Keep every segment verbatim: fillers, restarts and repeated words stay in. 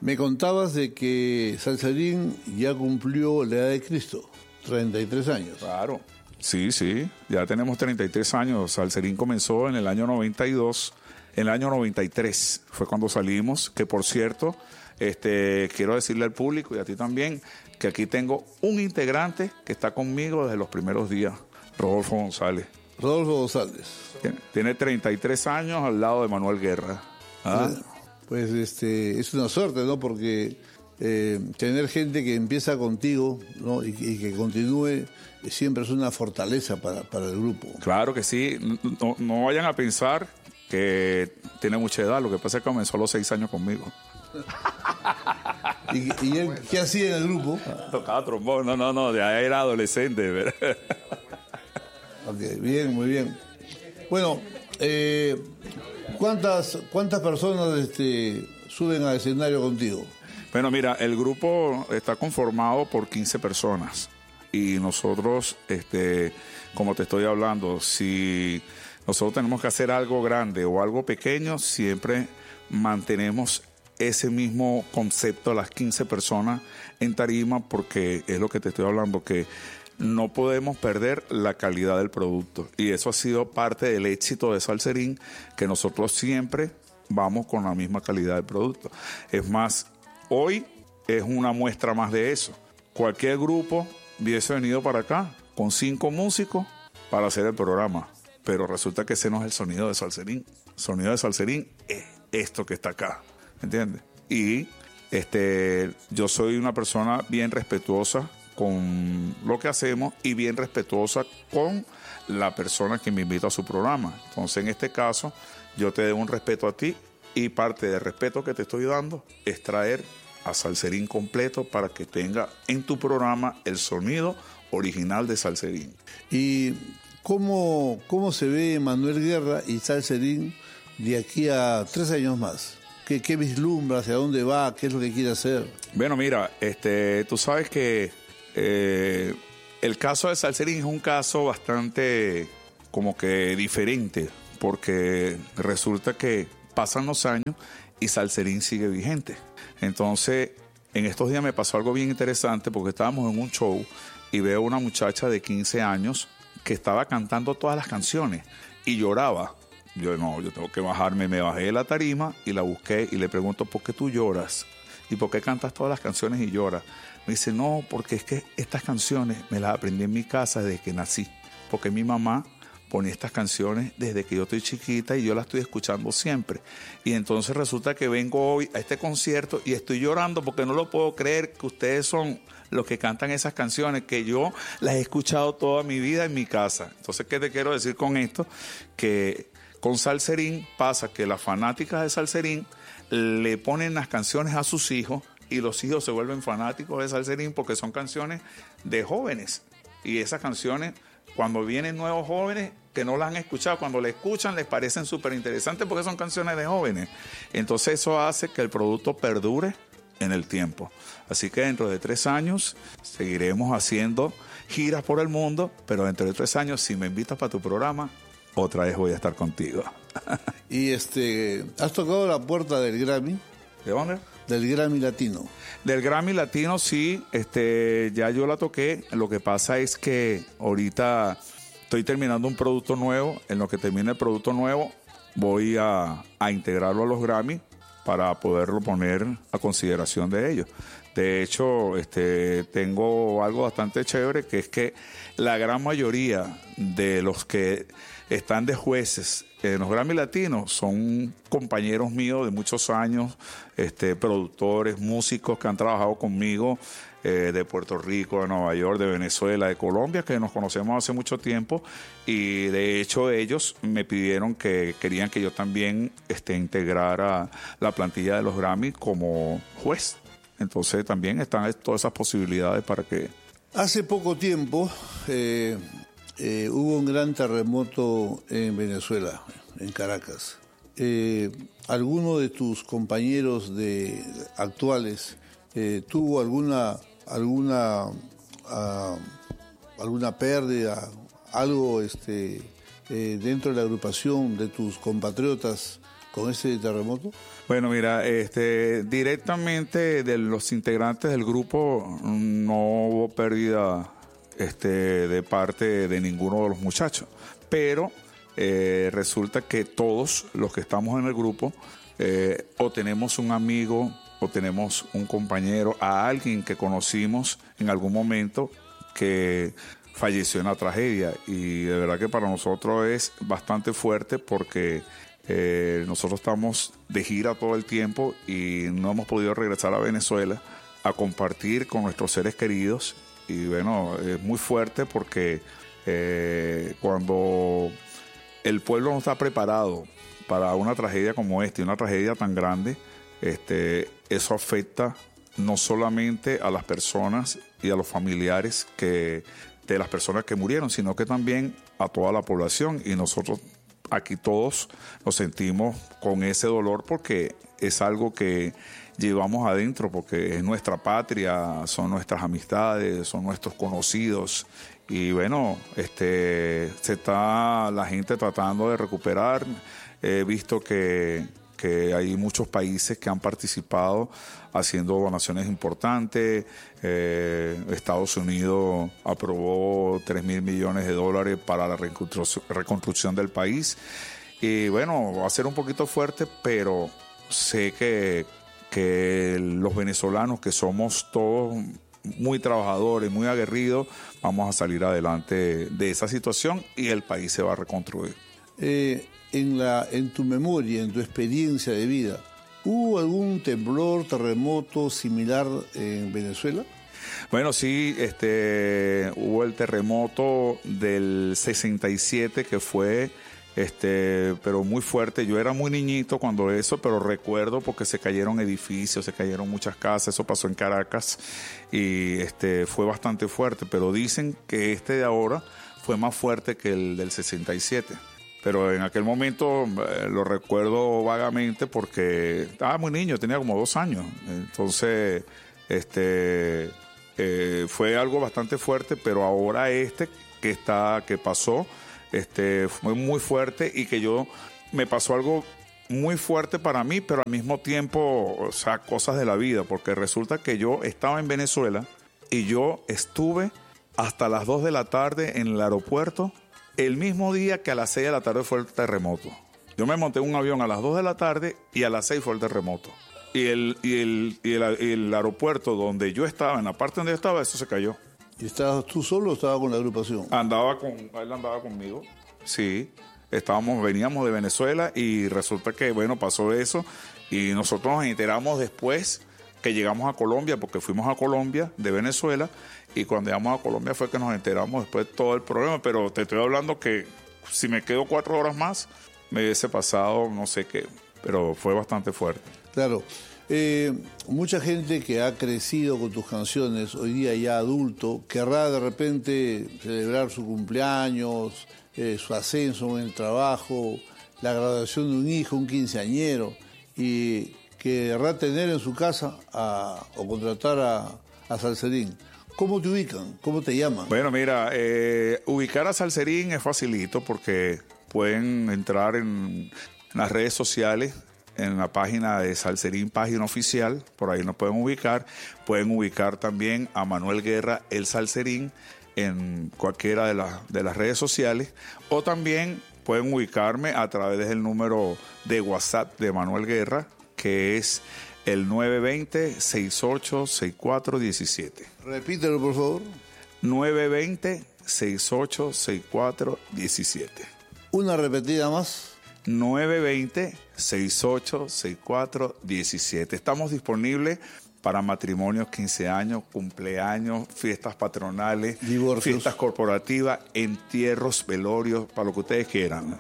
Me contabas de que Salserín ya cumplió la edad de Cristo, treinta y tres años. Claro, sí, sí, ya tenemos treinta y tres años. Salserín comenzó en el año noventa y dos, en el año noventa y tres fue cuando salimos, que por cierto, este, quiero decirle al público y a ti también, que aquí tengo un integrante que está conmigo desde los primeros días, Rodolfo González. Rodolfo González. Tiene, tiene treinta y tres años al lado de Manuel Guerra. ¿Ah? Pues este, es una suerte, ¿no? Porque eh, tener gente que empieza contigo, ¿no? y, y que continúe siempre es una fortaleza para, para el grupo. Claro que sí. No, no vayan a pensar que tiene mucha edad. Lo que pasa es que comenzó a los seis años conmigo. ¿Y, y él qué hacía en el grupo? Tocaba trombón. No, no, no. Ya era adolescente, ¿verdad? Ok, bien, muy bien. Bueno, eh, ¿cuántas, cuántas personas este, suben al escenario contigo? Bueno, mira, el grupo está conformado por quince personas y nosotros, este, como te estoy hablando, si nosotros tenemos que hacer algo grande o algo pequeño, siempre mantenemos ese mismo concepto, las quince personas en tarima, porque es lo que te estoy hablando, que no podemos perder la calidad del producto. Y eso ha sido parte del éxito de Salserín, que nosotros siempre vamos con la misma calidad del producto. Es más, hoy es una muestra más de eso. Cualquier grupo hubiese venido para acá con cinco músicos para hacer el programa, pero resulta que ese no es el sonido de Salserín. El sonido de Salserín es esto que está acá, ¿entiendes? Y este, yo soy una persona bien respetuosa con lo que hacemos y bien respetuosa con la persona que me invita a su programa. Entonces, en este caso, yo te debo un respeto a ti y parte del respeto que te estoy dando es traer a Salserín completo para que tenga en tu programa el sonido original de Salserín. ¿Y cómo, cómo se ve Manuel Guerra y Salserín de aquí a tres años más? ¿Qué, qué vislumbra? ¿Hacia dónde va? ¿Qué es lo que quiere hacer? Bueno, mira, este, tú sabes que Eh, el caso de Salserín es un caso bastante como que diferente, porque resulta que pasan los años y Salserín sigue vigente. Entonces, en estos días me pasó algo bien interesante, porque estábamos en un show y veo una muchacha de quince años que estaba cantando todas las canciones y lloraba. Yo no, yo tengo que bajarme, me bajé de la tarima y la busqué y le pregunto, ¿por qué tú lloras? ¿Y por qué cantas todas las canciones y lloras? Me dice, no, porque es que estas canciones me las aprendí en mi casa desde que nací. Porque mi mamá ponía estas canciones desde que yo estoy chiquita y yo las estoy escuchando siempre. Y entonces resulta que vengo hoy a este concierto y estoy llorando porque no lo puedo creer que ustedes son los que cantan esas canciones, que yo las he escuchado toda mi vida en mi casa. Entonces, ¿qué te quiero decir con esto? Que con Salserín pasa que las fanáticas de Salserín le ponen las canciones a sus hijos y los hijos se vuelven fanáticos de Salserín porque son canciones de jóvenes. Y esas canciones, cuando vienen nuevos jóvenes que no las han escuchado, cuando la escuchan les parecen súper interesantes porque son canciones de jóvenes. Entonces eso hace que el producto perdure en el tiempo. Así que dentro de tres años seguiremos haciendo giras por el mundo, pero dentro de tres años, si me invitas para tu programa, otra vez voy a estar contigo. Y este, ¿has tocado la puerta del Grammy? ¿De dónde? Del Grammy Latino. Del Grammy Latino, sí, este, ya yo la toqué. Lo que pasa es que ahorita estoy terminando un producto nuevo. En lo que termine el producto nuevo, voy a, a integrarlo a los Grammy para poderlo poner a consideración de ellos. De hecho, este, tengo algo bastante chévere, que es que la gran mayoría de los que están de jueces en los Grammy Latinos son compañeros míos de muchos años, este, productores, músicos que han trabajado conmigo eh, de Puerto Rico, de Nueva York, de Venezuela, de Colombia, que nos conocemos hace mucho tiempo, y de hecho ellos me pidieron que querían que yo también este, integrara la plantilla de los Grammy como juez. Entonces también están todas esas posibilidades para que... Hace poco tiempo eh, eh, hubo un gran terremoto en Venezuela, en Caracas. Eh, ¿Alguno de tus compañeros de actuales eh, tuvo alguna alguna uh, alguna pérdida, algo este eh, dentro de la agrupación de tus compatriotas con ese terremoto? Bueno, mira, este, directamente de los integrantes del grupo no hubo pérdida este, de parte de ninguno de los muchachos, pero eh, resulta que todos los que estamos en el grupo eh, o tenemos un amigo o tenemos un compañero, a alguien que conocimos en algún momento que falleció en la tragedia, y de verdad que para nosotros es bastante fuerte porque eh, nosotros estamos de gira todo el tiempo y no hemos podido regresar a Venezuela a compartir con nuestros seres queridos, y bueno, es muy fuerte porque eh, cuando el pueblo no está preparado para una tragedia como esta, y una tragedia tan grande, este, eso afecta no solamente a las personas y a los familiares que, de las personas que murieron, sino que también a toda la población. Y nosotros aquí todos nos sentimos con ese dolor porque es algo que llevamos adentro, porque es nuestra patria, son nuestras amistades, son nuestros conocidos. Y bueno, este, se está la gente tratando de recuperar. He visto que, que hay muchos países que han participado haciendo donaciones importantes. Eh, Estados Unidos aprobó tres mil millones de dólares para la reconstrucción, reconstrucción del país. Y bueno, va a ser un poquito fuerte, pero sé que, que los venezolanos, que somos todos muy trabajadores, muy aguerridos, vamos a salir adelante de esa situación y el país se va a reconstruir. Eh, en, la, en tu memoria, en tu experiencia de vida, ¿hubo algún temblor, terremoto similar en Venezuela? Bueno, sí, este, hubo el terremoto del sesenta y siete que fue, este, pero muy fuerte. Yo era muy niñito cuando eso, pero recuerdo porque se cayeron edificios, se cayeron muchas casas. Eso pasó en Caracas y este, fue bastante fuerte. Pero dicen que este de ahora fue más fuerte que el del sesenta y siete. Pero en aquel momento eh, lo recuerdo vagamente porque estaba muy niño, tenía como dos años. Entonces, este, eh, fue algo bastante fuerte, pero ahora este que está, que pasó, este, fue muy fuerte, y que yo, me pasó algo muy fuerte para mí, pero al mismo tiempo, o sea, cosas de la vida, porque resulta que yo estaba en Venezuela y yo estuve hasta las dos de la tarde en el aeropuerto, el mismo día que a las seis de la tarde fue el terremoto. Yo me monté en un avión a las dos de la tarde y a las seis fue el terremoto. Y el, y el, y el, y el aeropuerto donde yo estaba, en la parte donde yo estaba, eso se cayó. ¿Y estabas tú solo o estabas con la agrupación? Andaba con, él andaba conmigo, sí. Estábamos, veníamos de Venezuela y resulta que, bueno, pasó eso y nosotros nos enteramos después que llegamos a Colombia, porque fuimos a Colombia de Venezuela, y cuando llegamos a Colombia fue que nos enteramos después de todo el problema. Pero te estoy hablando que si me quedo cuatro horas más, me hubiese pasado no sé qué, pero fue bastante fuerte. Claro. Eh, mucha gente que ha crecido con tus canciones, hoy día ya adulto, querrá de repente celebrar su cumpleaños, eh, su ascenso en el trabajo, la graduación de un hijo, un quinceañero, y querrá tener en su casa a, o contratar a, a Salserín. ¿Cómo te ubican? ¿Cómo te llaman? Bueno, mira, eh, ubicar a Salserín es facilito porque pueden entrar en las redes sociales, en la página de Salserín, página oficial, por ahí nos pueden ubicar. Pueden ubicar también a Manuel Guerra, el Salserín, en cualquiera de, la, de las redes sociales, o también pueden ubicarme a través del número de WhatsApp de Manuel Guerra, que es el nueve dos cero, seis ocho seis cuatro uno siete. Repítelo, por favor. nueve dos cero, seis ocho seis cuatro uno siete. Una repetida más. nueve dos cero, seis ocho seis cuatro uno siete. Estamos disponibles para matrimonios, quince años, cumpleaños, fiestas patronales, divorcios, fiestas corporativas, entierros, velorios, para lo que ustedes quieran.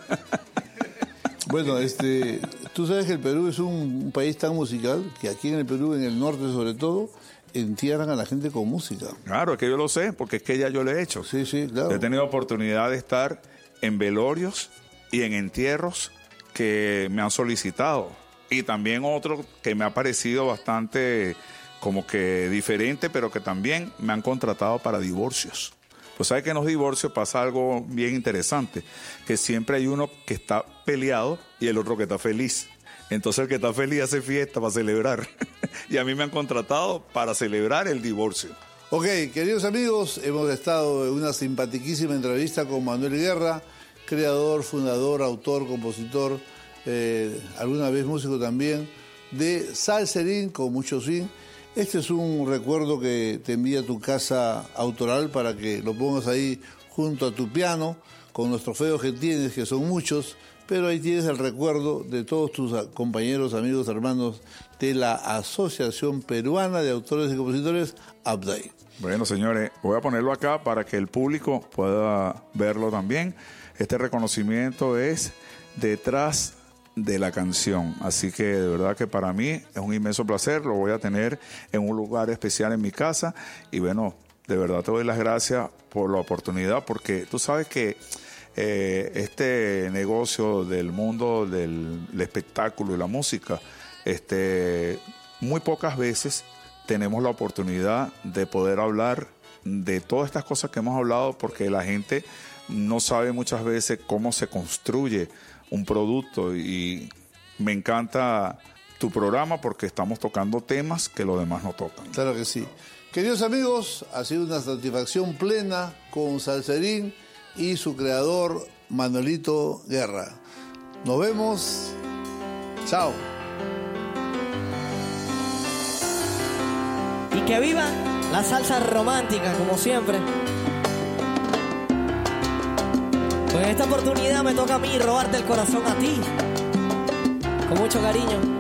Bueno, este, tú sabes que el Perú es un, un país tan musical que aquí en el Perú, en el norte sobre todo, entierran a la gente con música. Claro, es que yo lo sé, porque es que ya yo lo he hecho. Sí, sí, claro. He tenido oportunidad de estar en velorios y en entierros que me han solicitado. Y también otro que me ha parecido bastante como que diferente, pero que también me han contratado para divorcios. Pues sabes que en los divorcios pasa algo bien interesante, que siempre hay uno que está peleado y el otro que está feliz. Entonces el que está feliz hace fiesta para celebrar. Y a mí me han contratado para celebrar el divorcio. Ok, queridos amigos, hemos estado en una simpaticísima entrevista con Manuel Guerra, creador, fundador, autor, compositor, eh, alguna vez músico también, de Salserín con mucho swing. Este es un recuerdo que te envía a tu casa autoral para que lo pongas ahí junto a tu piano, con los trofeos que tienes, que son muchos, pero ahí tienes el recuerdo de todos tus compañeros, amigos, hermanos de la Asociación Peruana de Autores y Compositores, APDAI. Bueno, señores, voy a ponerlo acá para que el público pueda verlo también. Este reconocimiento es detrás de la canción, así que de verdad que para mí es un inmenso placer, lo voy a tener en un lugar especial en mi casa y bueno, de verdad te doy las gracias por la oportunidad, porque tú sabes que eh, este negocio del mundo del, del espectáculo y la música, este, muy pocas veces tenemos la oportunidad de poder hablar de todas estas cosas que hemos hablado, porque la gente no sabe muchas veces cómo se construye un producto, y me encanta tu programa porque estamos tocando temas que los demás no tocan. Claro que sí. Queridos amigos, ha sido una satisfacción plena con Salserín y su creador Manuelito Guerra. Nos vemos. Chao. Y que viva la salsa romántica, como siempre. Pues en esta oportunidad me toca a mí robarte el corazón a ti, con mucho cariño.